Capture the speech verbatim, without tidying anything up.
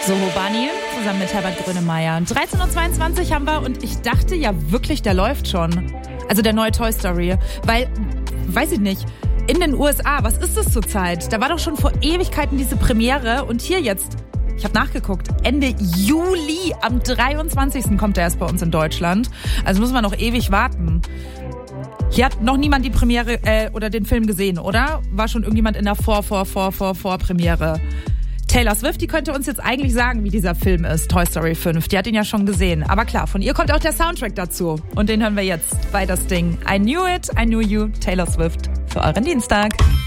So, Bani, zusammen mit Herbert Grönemeyer. dreizehn Uhr zweiundzwanzig haben wir und ich dachte ja wirklich, der läuft schon. Also der neue Toy Story. Weil, weiß ich nicht, in den U S A, was ist das zurzeit? Da war doch schon vor Ewigkeiten diese Premiere und hier jetzt, ich habe nachgeguckt, Ende Juli, am dreiundzwanzigsten kommt er erst bei uns in Deutschland. Also müssen wir noch ewig warten. Hier hat noch niemand die Premiere äh, oder den Film gesehen, oder? War schon irgendjemand in der Vor-, Vor-, Vor-, Vor-, Vor-Premiere? Taylor Swift, die könnte uns jetzt eigentlich sagen, wie dieser Film ist, Toy Story fünf. Die hat ihn ja schon gesehen. Aber klar, von ihr kommt auch der Soundtrack dazu. Und den hören wir jetzt bei das Ding I Knew It, I Knew You, Taylor Swift für euren Dienstag.